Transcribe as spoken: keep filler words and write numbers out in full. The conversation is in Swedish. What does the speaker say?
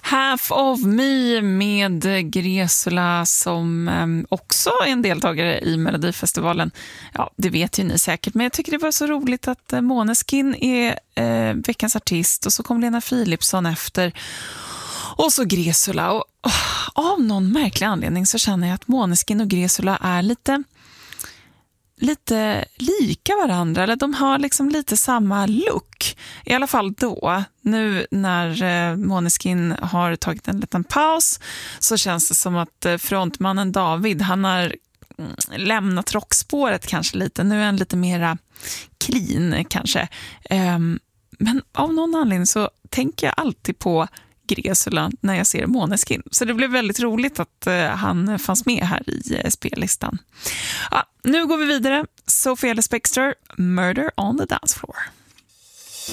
Half of Me med Gresula som eh, också är en deltagare i Melodifestivalen. Ja, det vet ju ni säkert, men jag tycker det var så roligt att eh, Måneskin är eh, veckans artist och så kom Lena Philipsson efter och så Gresula. Och oh, av någon märklig anledning så känner jag att Måneskin och Gresula är lite... lite lika varandra, eller de har liksom lite samma look, i alla fall då. Nu när eh, Måneskin har tagit en liten paus så känns det som att eh, frontmannen David, han har mm, lämnat rockspåret kanske lite, nu är han lite mera clean kanske, um, men av någon anledning så tänker jag alltid på Gresula när jag ser Måneskin. Så det blev väldigt roligt att uh, han fanns med här i uh, spellistan. Ja, nu går vi vidare. Sophie Ellis-Bextor, Murder on the Dance Floor.